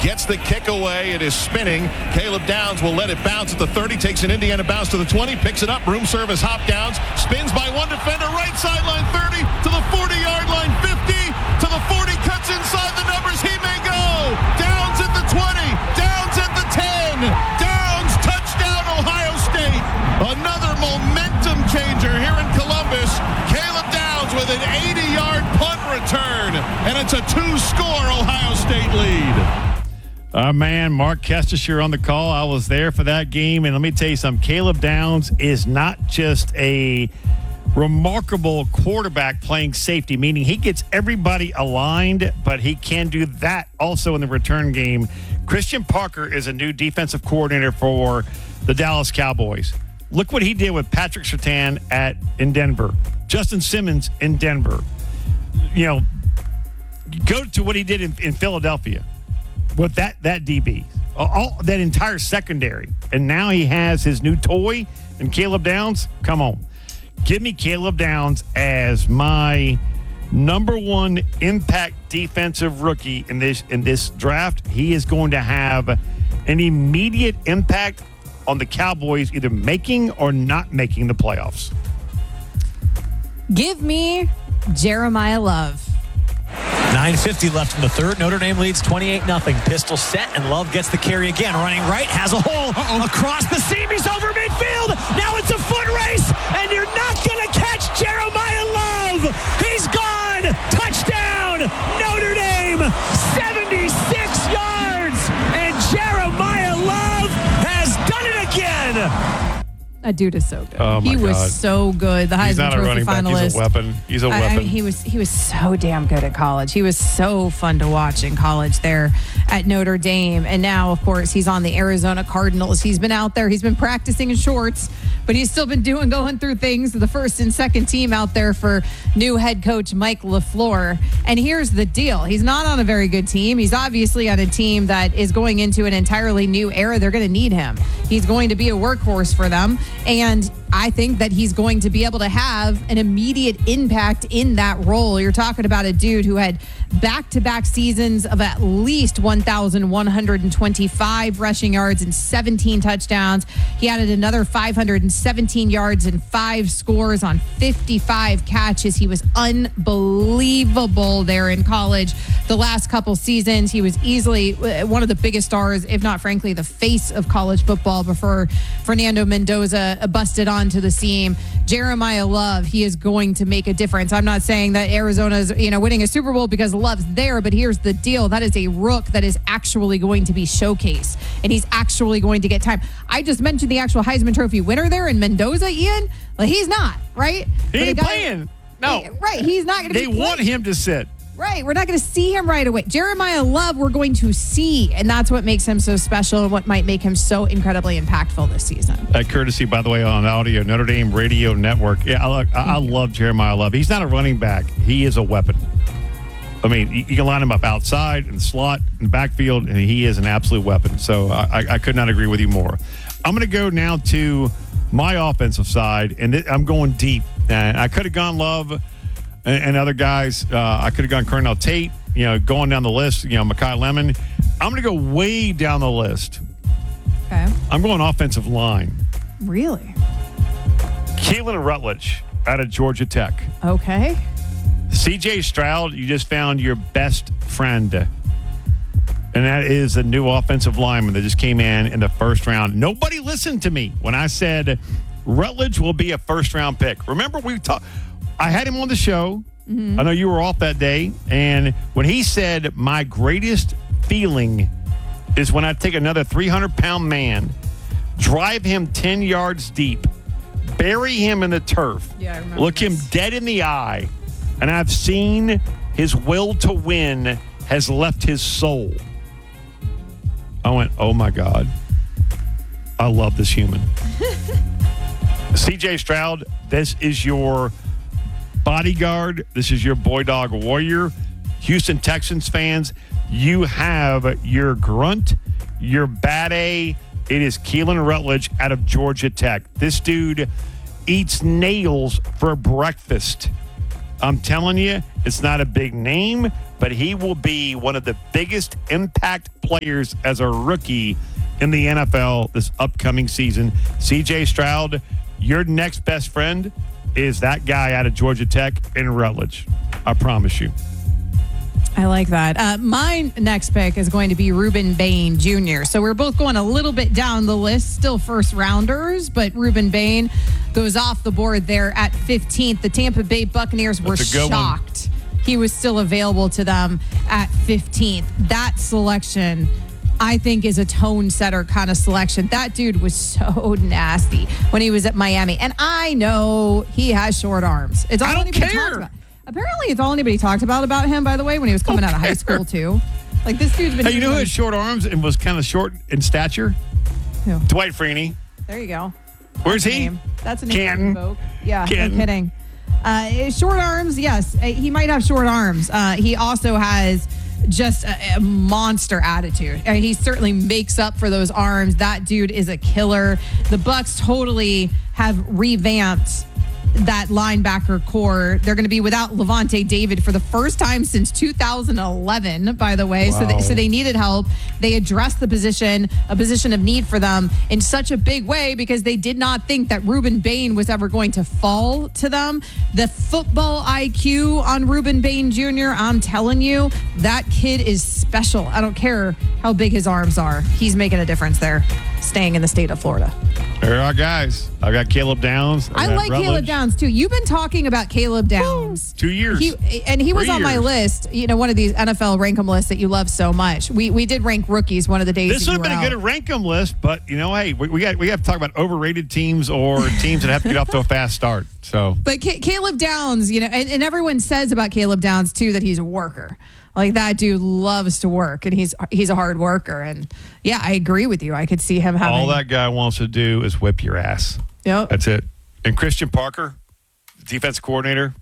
gets the kick away. It is spinning. Caleb Downs will let it bounce at the 30, takes an Indiana bounce to the 20, picks it up, room service, hop downs, spins by one defender, right sideline 30, to the 40-yard line 50, to the 40, cuts inside the numbers, he may go. Downs at the 20, Downs at the 10, Downs, touchdown, Ohio State. Another momentum changer here in Columbus. Caleb Downs with an 80-yard punt return, and it's a 2-score Ohio State lead. Our man, Mark Kestisher on the call. I was there for that game, and let me tell you something. Caleb Downs is not just a remarkable quarterback playing safety, meaning he gets everybody aligned, but he can do that also in the return game. Christian Parker is a new defensive coordinator for the Dallas Cowboys. Look what he did with Patrick Surtain in Denver. Justin Simmons in Denver. You know, go to what he did in Philadelphia with that DB. All that entire secondary. And now he has his new toy and Caleb Downs. Come on. Give me Caleb Downs as my number one impact defensive rookie in this draft. He is going to have an immediate impact on the Cowboys either making or not making the playoffs. Give me Jeremiah Love. 9:50 left in the third. Notre Dame leads 28-0. Pistol set, and Love gets the carry again. Running right, has a hole across the seam. He's over midfield. Now it's a foot race, and you're not going to catch Jeremiah Love. He's gone. Touchdown, Notre Dame. 76 yards, and Jeremiah Love has done it again. That dude is so good. Oh my he was God. So good. The He's Heisman not a Trophy running back. finalist. He's a weapon. He's a weapon. He was so damn good at college. He was so fun to watch in college there at Notre Dame. And now, of course, he's on the Arizona Cardinals. He's been out there. He's been practicing in shorts, but he's still been going through things. The first and second team out there for new head coach Mike LaFleur. And here's the deal. He's not on a very good team. He's obviously on a team that is going into an entirely new era. They're going to need him. He's going to be a workhorse for them. And I think that he's going to be able to have an immediate impact in that role. You're talking about a dude who had back-to-back seasons of at least 1,125 rushing yards and 17 touchdowns. He added another 517 yards and 5 scores on 55 catches. He was unbelievable there in college. The last couple seasons, he was easily one of the biggest stars, if not, frankly, the face of college football before Fernando Mendoza busted onto the scene. Jeremiah Love, he is going to make a difference. I'm not saying that Arizona's, winning a Super Bowl because Love's there, but here's the deal. That is a rook that is actually going to be showcased, and he's actually going to get time. I just mentioned the actual Heisman Trophy winner there in Mendoza, Ian. Well, he's not, right? He ain't playing. No. Right, he's not going to be They want him to sit. Right, we're not going to see him right away. Jeremiah Love, we're going to see, and that's what makes him so special and what might make him so incredibly impactful this season. Courtesy, by the way, on audio, Notre Dame Radio Network. Yeah, I love Jeremiah Love. He's not a running back. He is a weapon. I mean, you can line him up outside, in the slot, in the backfield, and he is an absolute weapon. So I could not agree with you more. I'm going to go now to my offensive side, and I'm going deep. And I could have gone Love and other guys. I could have gone Cornell Tate, going down the list, Mekhi Lemon. I'm going to go way down the list. Okay. I'm going offensive line. Really? Keelan Rutledge out of Georgia Tech. Okay. C.J. Stroud, you just found your best friend. And that is a new offensive lineman that just came in the first round. Nobody listened to me when I said Rutledge will be a first-round pick. Remember, I had him on the show. Mm-hmm. I know you were off that day. And when he said, my greatest feeling is when I take another 300-pound man, drive him 10 yards deep, bury him in the turf, look him dead in the eye, and I've seen his will to win has left his soul. I went, oh, my God. I love this human. C.J. Stroud, this is your bodyguard. This is your boy dog warrior. Houston Texans fans, you have your grunt, your bad A. It is Keelan Rutledge out of Georgia Tech. This dude eats nails for breakfast. I'm telling you, It's not a big name, but he will be one of the biggest impact players as a rookie in the NFL this upcoming season. C.J. Stroud, your next best friend is that guy out of Georgia Tech in Rutledge. I promise you. I like that. My next pick is going to be Ruben Bain Jr. So we're both going a little bit down the list, still first rounders, but Ruben Bain goes off the board there at 15th. The Tampa Bay Buccaneers were shocked he was still available to them at 15th. That selection, I think, is a tone setter kind of selection. That dude was so nasty when he was at Miami. And I know he has short arms. It's all I don't anybody talks care. about. Apparently, it's all anybody talked about him, by the way, when he was coming out of high school, too. Like, this dude's been... Hey, you know who had short arms and was kind of short in stature? Who? Dwight Freeney. There you go. Where's he? That's a name. Canton. Folk. Yeah, Canton. no kidding. Short arms, yes. He might have short arms. He also has just a monster attitude. He certainly makes up for those arms. That dude is a killer. The Bucs totally have revamped that linebacker core. They're going to be without Levante David for the first time since 2011, by the way. Wow. So they needed help. They addressed the position, a position of need for them in such a big way because they did not think that Ruben Bain was ever going to fall to them. The football IQ on Ruben Bain Jr., I'm telling you, that kid is special. I don't care how big his arms are. He's making a difference there, staying in the state of Florida. There are our guys. I got Caleb Downs. I like Rutledge. Caleb Downs, too. You've been talking about Caleb Downs. 2 years. He was 3 on my years. list, one of these NFL Rankem lists that you love so much. We did rank rookies one of the days. This would have been a good Rankem list, but hey, we have to talk about overrated teams or teams that have to get off to a fast start. So, but Caleb Downs, and everyone says about Caleb Downs too that he's a worker. Like, that dude loves to work, and he's a hard worker. And yeah, I agree with you. I could see him having all that guy wants to do is whip your ass. Yep. That's it. And Christian Parker, defense coordinator,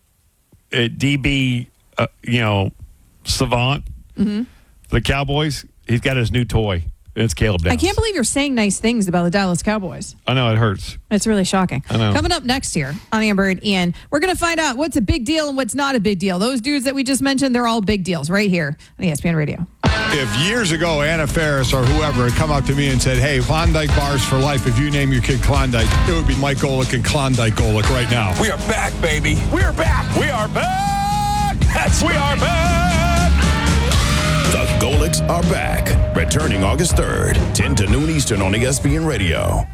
DB, savant for the Cowboys. He's got his new toy. It's Caleb Downs. I can't believe you're saying nice things about the Dallas Cowboys. I know, it hurts. It's really shocking. I know. Coming up next year on Amber and Ian, we're going to find out what's a big deal and what's not a big deal. Those dudes that we just mentioned, they're all big deals right here on ESPN Radio. If years ago Anna Faris or whoever had come up to me and said, hey, Klondike bars for life, if you name your kid Klondike, it would be Mike Golick and Klondike Golick right now. We are back, baby. We are back. We are back. Yes, we are back. The Golicks are back. Returning August 3rd, 10 to noon Eastern on ESPN Radio.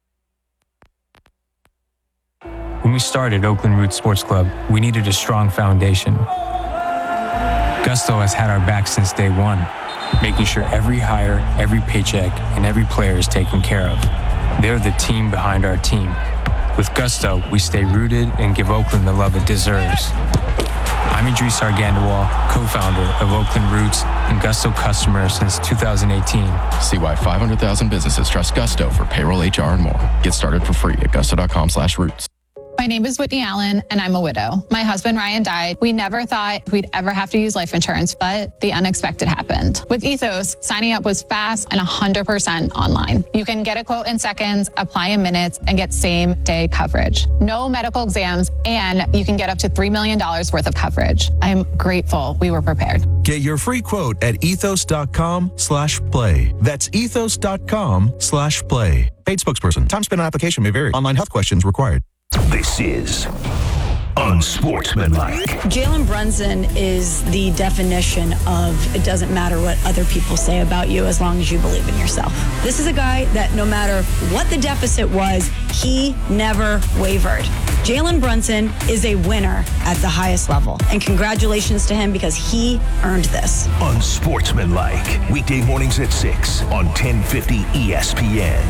When we started Oakland Roots Sports Club, we needed a strong foundation. Gusto has had our back since day one, making sure every hire, every paycheck, and every player is taken care of. They're the team behind our team. With Gusto, we stay rooted and give Oakland the love it deserves. I'm Idris Argandawal, co-founder of Oakland Roots and Gusto customer since 2018. See why 500,000 businesses trust Gusto for payroll, HR, and more. Get started for free at gusto.com/roots. My name is Whitney Allen, and I'm a widow. My husband, Ryan, died. We never thought we'd ever have to use life insurance, but the unexpected happened. With Ethos, signing up was fast and 100% online. You can get a quote in seconds, apply in minutes, and get same-day coverage. No medical exams, and you can get up to $3 million worth of coverage. I'm grateful we were prepared. Get your free quote at ethos.com/play. That's ethos.com/play. Paid spokesperson. Time spent on application may vary. Online health questions required. This is unsportsmanlike. Jalen Brunson is the definition of it doesn't matter what other people say about you as long as you believe in yourself. This is a guy that no matter what the deficit was, he never wavered. Jalen Brunson is a winner at the highest level. And congratulations to him because he earned this. Unsportsmanlike. Weekday mornings at 6 on 1050 ESPN.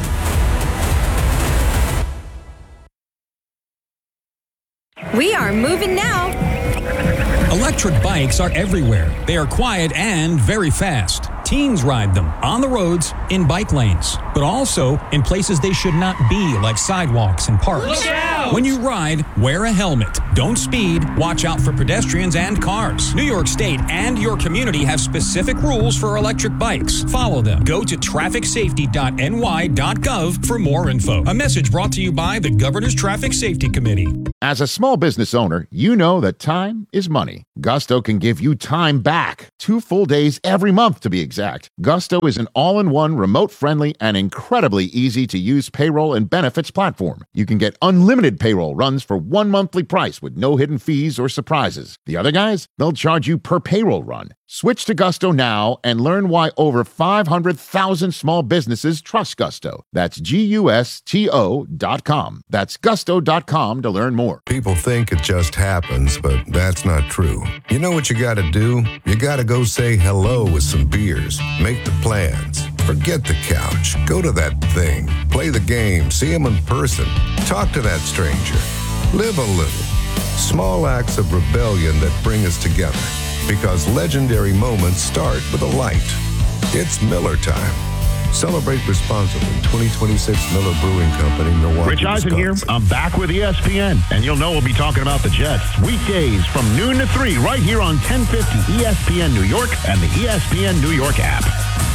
We are moving now. Electric bikes are everywhere. They are quiet and very fast. Teens ride them on the roads, in bike lanes, but also in places they should not be, like sidewalks and parks. When you ride, wear a helmet. Don't speed. Watch out for pedestrians and cars. New York State and your community have specific rules for electric bikes. Follow them. Go to trafficsafety.ny.gov for more info. A message brought to you by the Governor's Traffic Safety Committee. As a small business owner, you know that time is money. Gusto can give you time back. 2 full days every month, to be exact. Gusto is an all-in-one, remote-friendly, and incredibly easy-to-use payroll and benefits platform. You can get unlimited payroll runs for one monthly price with no hidden fees or surprises. The other guys, they'll charge you per payroll run. Switch to Gusto now and learn why over 500,000 small businesses trust Gusto. That's GUSTO.com. That's gusto.com to learn more. People think it just happens, but that's not true. You know what you got to do? You got to go say hello with some beers. Make the plans. Forget the couch. Go to that thing. Play the game. See them in person. Talk to that stranger. Live a little. Small acts of rebellion that bring us together. Because legendary moments start with a light. It's Miller time. Celebrate responsibly. 2026 Miller Brewing Company, Milwaukee, Rich Eisen here. I'm back with ESPN, and you'll know we'll be talking about the Jets weekdays from noon to 3 right here on 1050 ESPN New York and the ESPN New York app.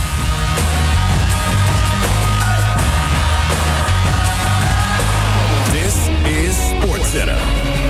This is SportsCenter.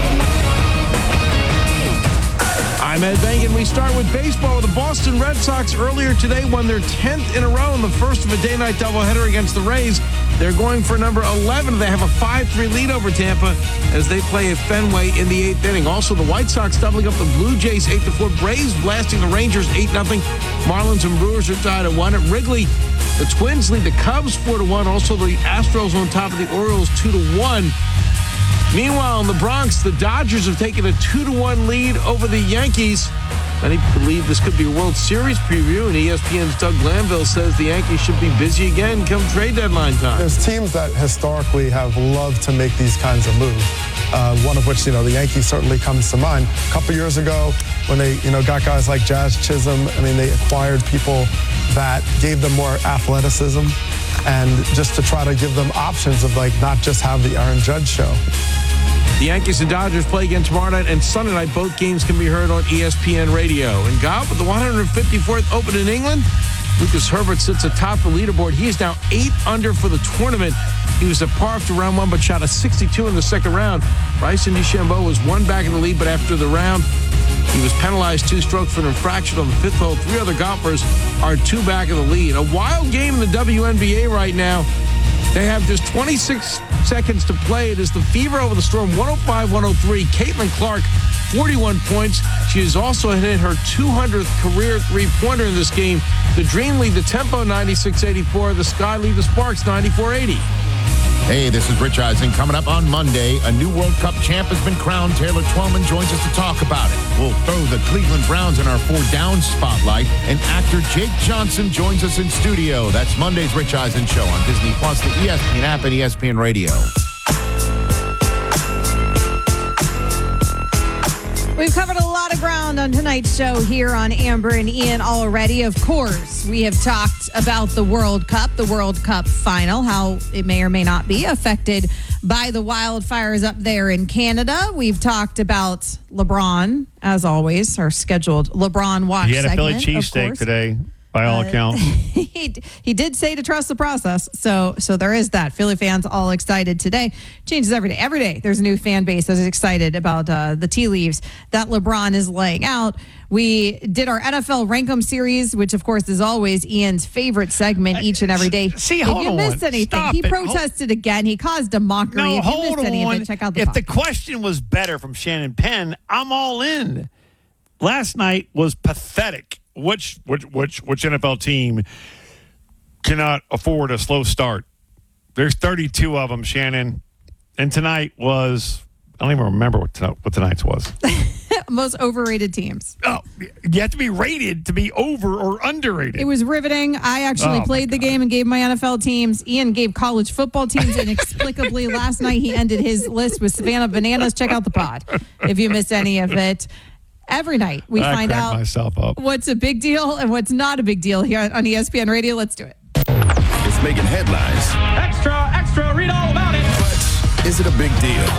I'm Ed Bank, we start with baseball. The Boston Red Sox earlier today won their 10th in a row in the first of a day-night doubleheader against the Rays. They're going for number 11. They have a 5-3 lead over Tampa as they play at Fenway in the 8th inning. Also, the White Sox doubling up the Blue Jays 8-4. Braves blasting the Rangers 8-0. Marlins and Brewers are tied at 1. At Wrigley, the Twins lead the Cubs 4-1. Also, the Astros on top of the Orioles 2-1. Meanwhile, in the Bronx, the Dodgers have taken a 2-1 lead over the Yankees. Many believe this could be a World Series preview, and ESPN's Doug Glanville says the Yankees should be busy again come trade deadline time. There's teams that historically have loved to make these kinds of moves. One of which, the Yankees certainly comes to mind. A couple years ago, when they, got guys like Jazz Chisholm, they acquired people that gave them more athleticism, and just to try to give them options of not just have the Aaron Judge show. The Yankees and Dodgers play again tomorrow night and Sunday night. Both games can be heard on ESPN Radio. And golf, with the 154th Open in England, Lucas Herbert sits atop the leaderboard. He is now 8 under for the tournament. He was at par after round 1, but shot a 62 in the second round. Bryson DeChambeau was 1 back in the lead, but after the round, he was penalized 2 strokes for an infraction on the 5th hole. 3 other golfers are 2 back in the lead. A wild game in the WNBA right now. They have just 26 seconds to play. It is the Fever over the Storm, 105-103. Caitlin Clark, 41 points. She has also hit her 200th career three-pointer in this game. The Dream lead the Tempo, 96-84. The Sky lead the Sparks, 94-80. Hey, this is Rich Eisen. Coming up on Monday, a new World Cup champ has been crowned. Taylor Twellman joins us to talk about it. We'll throw the Cleveland Browns in our 4 down spotlight. And actor Jake Johnson joins us in studio. That's Monday's Rich Eisen Show on Disney+, the ESPN app, and ESPN Radio. We've covered a lot of ground on tonight's show here on Amber and Ian already. Of course, we have talked about the World Cup final, how it may or may not be affected by the wildfires up there in Canada. We've talked about LeBron, as always, our scheduled LeBron watch segment. He had a Philly cheesesteak today, by all accounts. He did say to trust the process. So there is that. Philly fans all excited today. Changes every day. Every day there's a new fan base that is excited about the tea leaves that LeBron is laying out. We did our NFL Rank 'em series, which of course is always Ian's favorite segment each and every day. See, if hold you on. missed anything, Stop he it. protested again. He caused a mockery. No, if you hold missed any of on. it, check out the If podcast. the question was better from Shannon Penn, I'm all in. Last night was pathetic. Which NFL team cannot afford a slow start? There's 32 of them, Shannon. And tonight was, I don't even remember what tonight's was. Most overrated teams. Oh, you have to be rated to be over or underrated. It was riveting. I actually played the game and gave my NFL teams. Ian gave college football teams inexplicably. Last night he ended his list with Savannah Bananas. Check out the pod if you missed any of it. Every night we find out myself up. What's a big deal and what's not a big deal here on ESPN Radio. Let's do it. It's making headlines. Extra, read all about it. But is it a big deal?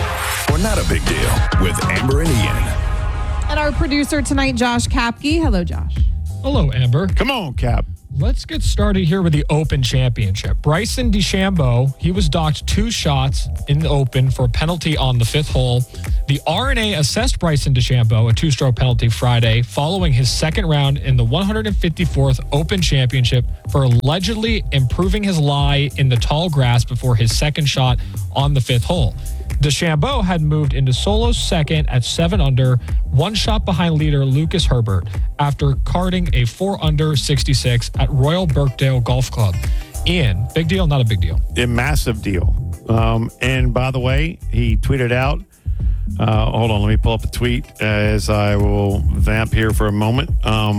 or not a big deal with Amber and Ian. And our producer tonight, Josh Kapke. Hello, Josh. Hello, Amber. Come on, Cap. Let's get started here with the Open Championship. Bryson DeChambeau, he was docked 2 shots in the Open for a penalty on the 5th hole. The R&A assessed Bryson DeChambeau a 2-stroke penalty Friday following his second round in the 154th Open Championship for allegedly improving his lie in the tall grass before his second shot on the 5th hole. DeChambeau had moved into solo second at 7 under, 1 shot behind leader Lucas Herbert after carding a 4 under 66 at Royal Birkdale Golf Club. Ian, big deal, not a big deal? A massive deal. And by the way, he tweeted out, hold on, let me pull up the tweet as I will vamp here for a moment.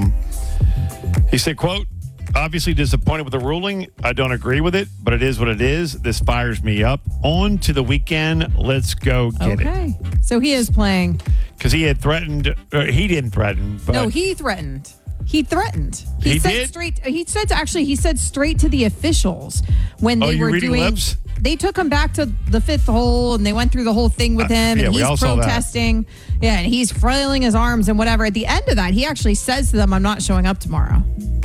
He said, quote, obviously disappointed with the ruling. I don't agree with it, but it is what it is. This fires me up. On to the weekend. Let's go get it. Okay. So he is playing. Because he had threatened. He didn't threaten. But No, he threatened. He threatened. He said did? straight. He said straight to the officials when they you were reading doing. lips? They took him back to the 5th hole and they went through the whole thing with him. yeah, and we all he's saw that. protesting. Yeah, and he's flailing his arms and whatever. At the end of that, he actually says to them, "I'm not showing up tomorrow."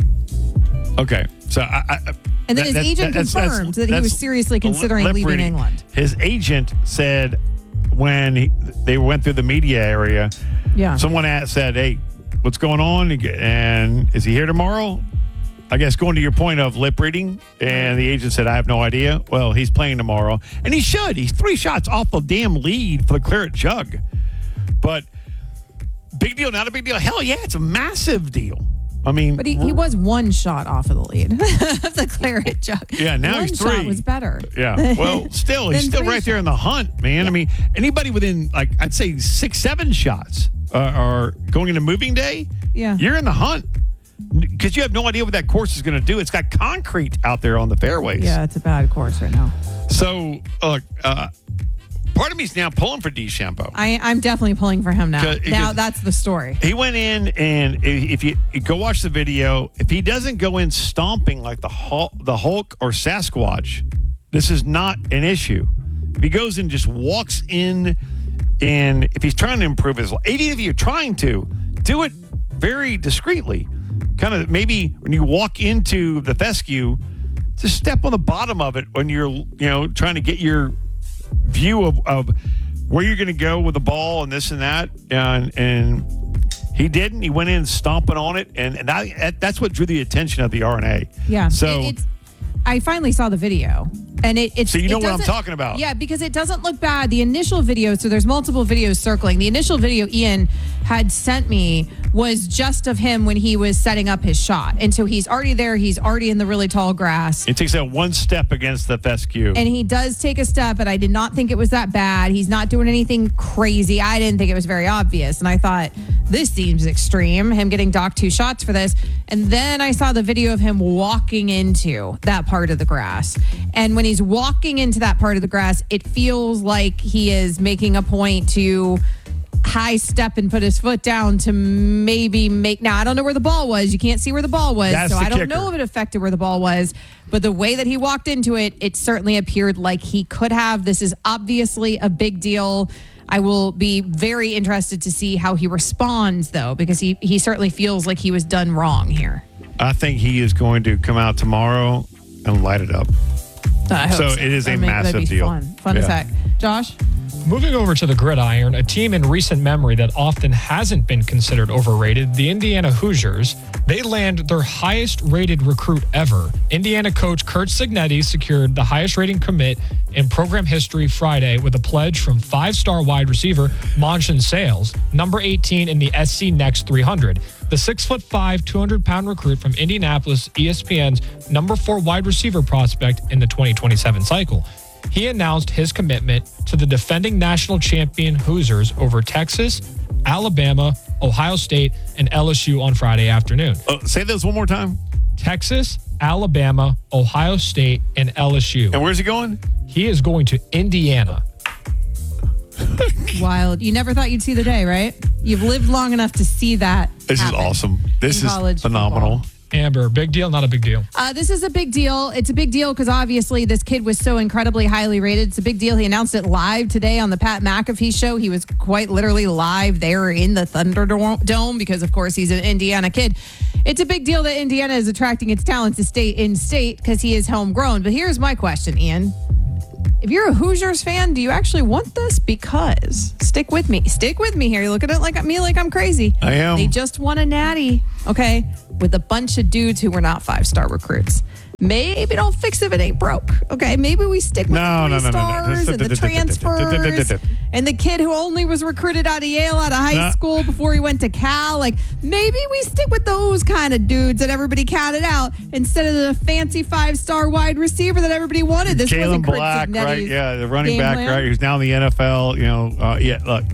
Okay. So And then his agent confirmed that he was seriously considering lip leaving reading. England. His agent said when they went through the media area, Yeah. someone said, hey, what's going on? And is he here tomorrow? I guess going to your point of lip reading. And the agent said, I have no idea. Well, he's playing tomorrow. And he should. He's 3 shots off the damn lead for the Claret Jug. But big deal, not a big deal. Hell yeah, it's a massive deal. I mean, But he was 1 shot off of the lead of the Claret Jug. Yeah, now One he's 3. shot was better. Yeah. Well, still, he's Than still 3 right there in the hunt, man. Yeah. I mean, anybody within, like, I'd say 6, 7 shots are going into moving day. Yeah. You're in the hunt because you have no idea what that course is going to do. It's got concrete out there on the fairways. Yeah, it's a bad course right now. So, look, part of me is now pulling for DeChambeau. I'm definitely pulling for him now. 'Cause- Now that's the story. He went in, and if you go watch the video, if he doesn't go in stomping like the Hulk or Sasquatch, this is not an issue. If he goes and just walks in, and if he's trying to improve his life, even if you're trying to, do it very discreetly. Kind of maybe when you walk into the fescue, just step on the bottom of it when you're trying to get your view of where you're going to go with the ball and this and that, and he didn't. He went in stomping on it, and that's what drew the attention of the R&A. Yeah. So I finally saw the video, and it's so you know it what I'm doesn't- talking about. Yeah, because it doesn't look bad. The initial video, so there's multiple videos circling. The initial video Ian had sent me was just of him when he was setting up his shot, and so he's already there. He's already in the really tall grass. It takes that one step against the fescue. And he does take a step, but I did not think it was that bad. He's not doing anything crazy. I didn't think it was very obvious. And I thought, this seems extreme, him getting docked 2 shots for this. And then I saw the video of him walking into that part of the grass. And when he's walking into that part of the grass, it feels like he is making a point to high step and put his foot down to maybe make. Now, I don't know where the ball was. You can't see where the ball was. That's so the I don't kicker. know if it affected where the ball was. But the way that he walked into it, it certainly appeared like he could have. This is obviously a big deal. I will be very interested to see how he responds, though, because he certainly feels like he was done wrong here. I think he is going to come out tomorrow and light it up. I hope So it is a massive that'd be deal. Fun Yeah. as heck. Josh? Moving over to the gridiron, a team in recent memory that often hasn't been considered overrated, the Indiana Hoosiers. They land their highest rated recruit ever. Indiana coach Curt Cignetti secured the highest rating commit in program history Friday with a pledge from 5-star wide receiver Monson Sales, number 18 in the SC Next 300. The 6'5", 200-pound recruit from Indianapolis, ESPN's number 4 wide receiver prospect in the 2027 cycle. He announced his commitment to the defending national champion Hoosiers over Texas, Alabama, Ohio State, and LSU on Friday afternoon. Say those one more time. Texas, Alabama, Ohio State, and LSU. And where's he going? He is going to Indiana. Wild. You never thought you'd see the day, right? You've lived long enough to see that. This is happen awesome. This in is college phenomenal. Amber, big deal, not a big deal? This is a big deal. It's a big deal because obviously this kid was so incredibly highly rated. It's a big deal. He announced it live today on the Pat McAfee show. He was quite literally live there in the Thunderdome because, of course, he's an Indiana kid. It's a big deal that Indiana is attracting its talent to stay in state because he is homegrown. But here's my question, Ian. If you're a Hoosiers fan, do you actually want this? Because stick with me here. You're looking at like I'm crazy. I am. They just won a natty, okay, with a bunch of dudes who were not 5-star recruits. Maybe don't fix if it ain't broke. Okay, maybe we stick with the 3 stars and the transfers and the kid who only was recruited out of Yale out of high school before he went to Cal. Like maybe we stick with those kind of dudes that everybody counted out instead of the fancy 5-star wide receiver that everybody wanted. This Jalen wasn't Black, Craig right? Signetti's Yeah, the running game back, plan. right? Who's now in the NFL. Look,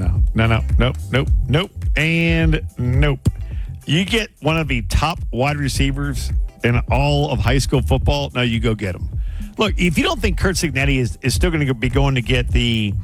nope, and nope. You get one of the top wide receivers in all of high school football, now you go get him. Look, if you don't think Curt Cignetti is still going to be going to get the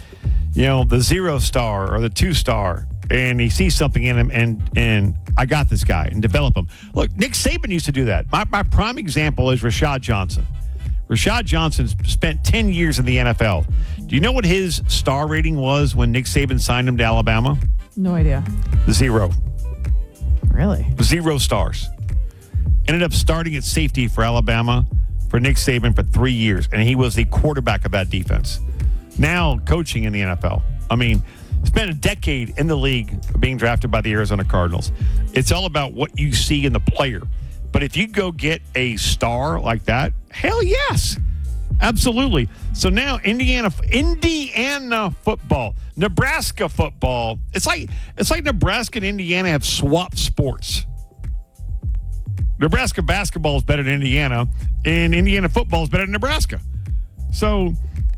0-star or the 2-star, and he sees something in him and I got this guy and develop him. Look, Nick Saban used to do that. My prime example is Rashad Johnson. Rashad Johnson spent 10 years in the NFL. Do you know what his star rating was when Nick Saban signed him to Alabama? No idea. 0. Really? 0 stars. Ended up starting at safety for Alabama for Nick Saban for 3 years, and he was the quarterback of that defense. Now coaching in the NFL. I mean, spent a decade in the league being drafted by the Arizona Cardinals. It's all about what you see in the player. But if you go get a star like that, hell yes. Absolutely. So now Indiana football, Nebraska football. It's like Nebraska and Indiana have swapped sports. Nebraska basketball is better than Indiana, and Indiana football is better than Nebraska. So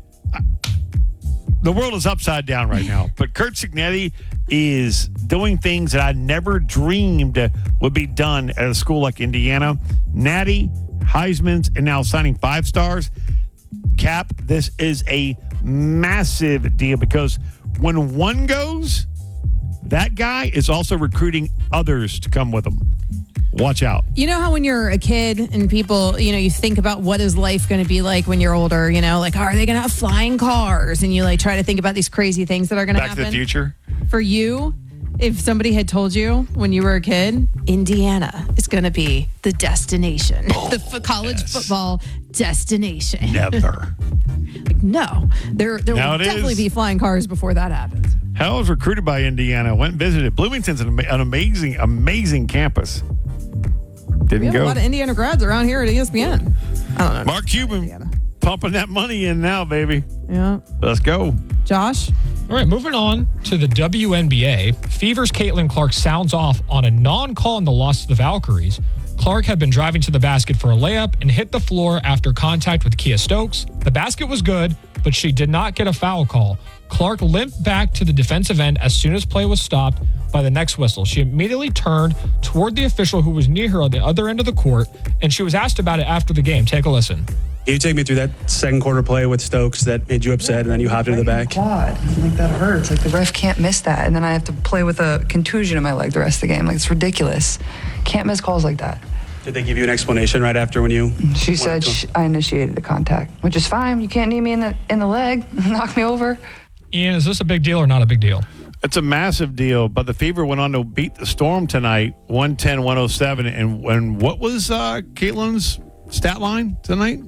the world is upside down right now. But Curt Cignetti is doing things that I never dreamed would be done at a school like Indiana. Natty, Heisman's, and now signing 5 stars. Cap, this is a massive deal because when one goes, that guy is also recruiting others to come with him. Watch out. You know how when you're a kid and people, you think about what is life going to be like when you're older, like, are they going to have flying cars? And you try to think about these crazy things that are going to happen. Back to the Future. For you, if somebody had told you when you were a kid, Indiana is going to be the destination, the college football destination. Never. No, there will definitely be flying cars before that happens. Hell was recruited by Indiana, went and visited. Bloomington's an amazing campus. Didn't we have go. A lot of Indiana grads around here at ESPN. I don't know. Mark Cuban pumping that money in now, baby. Yeah. Let's go. Josh? All right, moving on to the WNBA. Fever's Caitlin Clark sounds off on a non-call in the loss to the Valkyries. Clark had been driving to the basket for a layup and hit the floor after contact with Kia Stokes. The basket was good, but she did not get a foul call. Clark limped back to the defensive end as soon as play was stopped by the next whistle. She immediately turned toward the official who was near her on the other end of the court, and she was asked about it after the game. Take a listen. Can you take me through that second quarter play with Stokes that made you upset and then you hopped into the back? Quad. Like that hurts. Like the ref can't miss that. And then I have to play with a contusion in my leg the rest of the game. Like it's ridiculous. Can't miss calls like that. Did they give you an explanation right after when you... She said I initiated the contact, which is fine. You can't knee me in the leg, knock me over. Ian, is this a big deal or not a big deal? It's a massive deal, but the Fever went on to beat the Storm tonight, 110-107. And what was Caitlin's stat line tonight?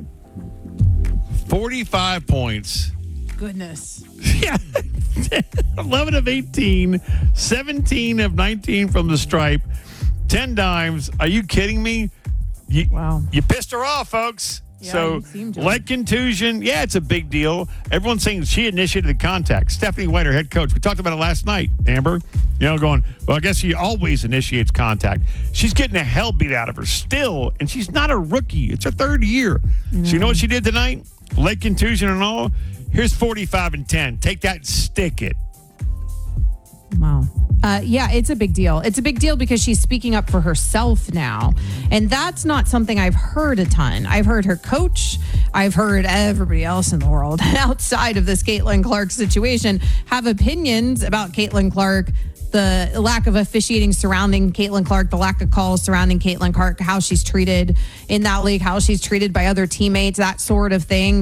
45 points. Goodness. Yeah. 11 of 18, 17 of 19 from the stripe, 10 dimes. Are you kidding me? Wow. You pissed her off, folks. Yeah, So, leg contusion, yeah, it's a big deal. Everyone's saying she initiated the contact. Stephanie White, her head coach, we talked about it last night, Amber. Going, well, I guess she always initiates contact. She's getting the hell beat out of her still, and she's not a rookie. It's her 3rd year. So you know what she did tonight? Leg contusion and all. Here's 45 and 10. Take that and stick it. Wow. Yeah, it's a big deal. It's a big deal because she's speaking up for herself now. And that's not something I've heard a ton. I've heard her coach. I've heard everybody else in the world outside of this Caitlin Clark situation have opinions about Caitlin Clark the lack of officiating surrounding Caitlin Clark, the lack of calls surrounding Caitlin Clark, how she's treated in that league, how she's treated by other teammates, that sort of thing.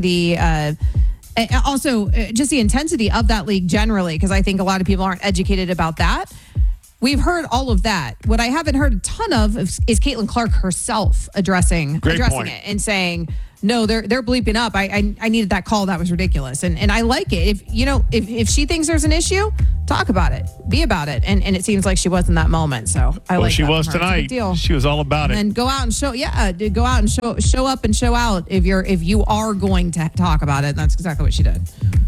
Also, just the intensity of that league generally, because I think a lot of people aren't educated about that. We've heard all of that. What I haven't heard a ton of is Caitlin Clark herself addressing it and saying, no, they're bleeping up. I needed that call. That was ridiculous. And I like it. If she thinks there's an issue, talk about it. Be about it. And it seems like she was in that moment. So I like she that was from her. It's a tonight. big deal. She was all about it. And go out and show. Yeah, go out and show up and show out if you are going to talk about it. And that's exactly what she did.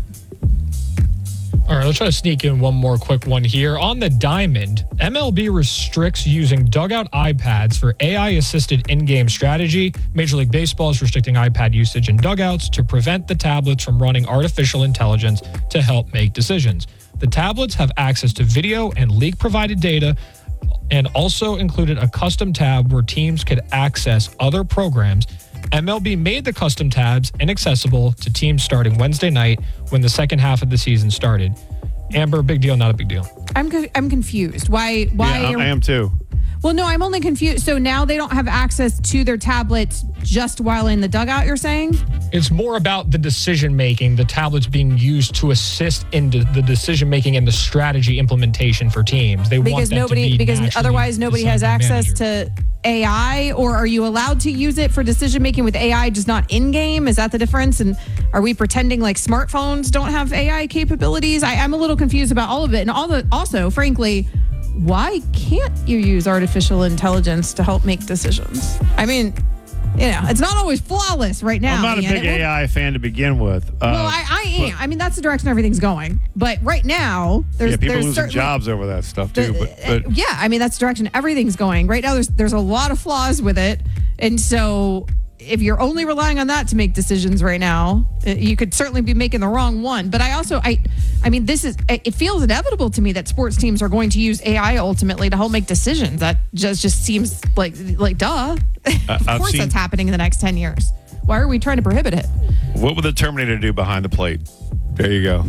All right, let's try to sneak in one more quick one here. On the diamond, MLB restricts using dugout iPads for AI-assisted in-game strategy. Major League Baseball is restricting iPad usage in dugouts to prevent the tablets from running artificial intelligence to help make decisions. The tablets have access to video and league-provided data and also included a custom tab where teams could access other programs. MLB made the custom tabs inaccessible to teams starting Wednesday night when the second half of the season started. Amber, big deal, not a big deal? I'm confused. Why? Yeah, I am too. Well, no, I'm only confused. So now they don't have access to their tablets just while in the dugout, you're saying? It's more about the decision-making, the tablets being used to assist in the decision-making and the strategy implementation for teams. Because otherwise nobody has access to AI, or are you allowed to use it for decision-making with AI, just not in-game? Is that the difference? And are we pretending like smartphones don't have AI capabilities? I'm a little confused about all of it. And also, frankly, why can't you use artificial intelligence to help make decisions? I mean, it's not always flawless right now. I'm not a big AI fan to begin with. Well, I am. I mean, that's the direction everything's going. But right now, there's losing jobs over that stuff too. But yeah, I mean, that's the direction everything's going. Right now, there's a lot of flaws with it, and so if you're only relying on that to make decisions right now, you could certainly be making the wrong one. But I mean, it feels inevitable to me that sports teams are going to use AI ultimately to help make decisions. That just seems like duh. Of course that's happening in the next 10 years. Why are we trying to prohibit it? What would the Terminator do behind the plate? There you go.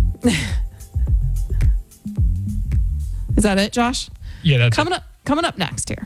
Is that it, Josh? Yeah, that's coming up next here.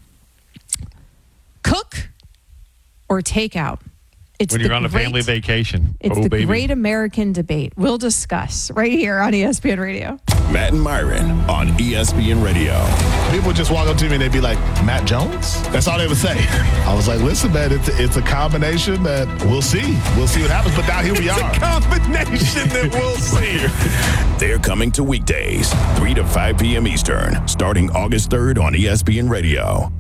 Cook or takeout? It's when you're on a family vacation. It's the great American debate. We'll discuss right here on ESPN Radio. Matt and Myron on ESPN Radio. People just walk up to me and they'd be like, Matt Jones? That's all they would say. I was like, listen, man, it's a combination that we'll see. We'll see what happens. But now here we are. It's a combination that we'll see. They're coming to weekdays, 3 to 5 p.m. Eastern, starting August 3rd on ESPN Radio.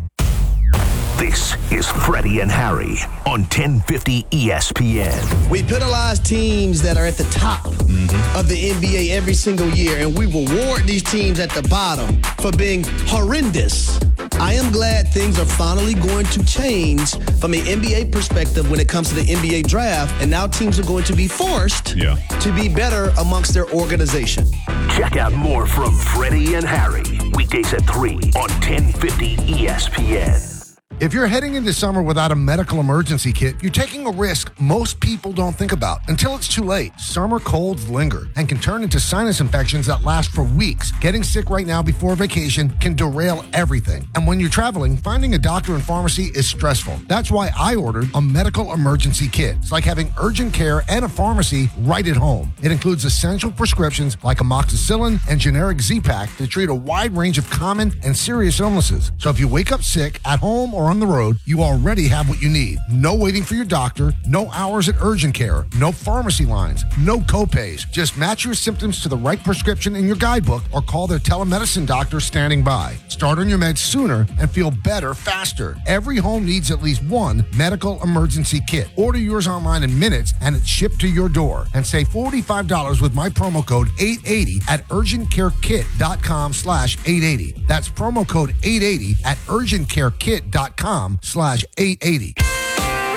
This is Freddie and Harry on 1050 ESPN. We penalize teams that are at the top of the NBA every single year, and we reward these teams at the bottom for being horrendous. I am glad things are finally going to change from an NBA perspective when it comes to the NBA draft, and now teams are going to be forced to be better amongst their organization. Check out more from Freddie and Harry, weekdays at 3 on 1050 ESPN. If you're heading into summer without a medical emergency kit, you're taking a risk most people don't think about until it's too late. Summer colds linger and can turn into sinus infections that last for weeks. Getting sick right now before vacation can derail everything. And when you're traveling, finding a doctor and pharmacy is stressful. That's why I ordered a medical emergency kit. It's like having urgent care and a pharmacy right at home. It includes essential prescriptions like amoxicillin and generic Z-Pak to treat a wide range of common and serious illnesses. So if you wake up sick at home or on the road, you already have what you need. No waiting for your doctor, no hours at urgent care, no pharmacy lines, no copays. Just match your symptoms to the right prescription in your guidebook or call their telemedicine doctor standing by. Start on your meds sooner and feel better faster. Every home needs at least one medical emergency kit. Order yours online in minutes and it's shipped to your door. And save $45 with my promo code 880 at urgentcarekit.com/880. That's promo code 880 at urgentcarekit.com/880.